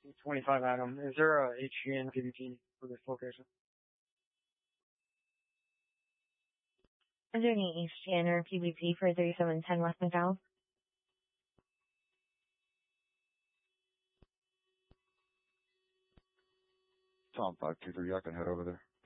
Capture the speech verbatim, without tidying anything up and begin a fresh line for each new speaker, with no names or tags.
twenty-five Adam. Is there a H G N P V P for this location?
Is there any H G N or P V P for thirty-seven ten West McDowell?
Tom five two three, I can head over there.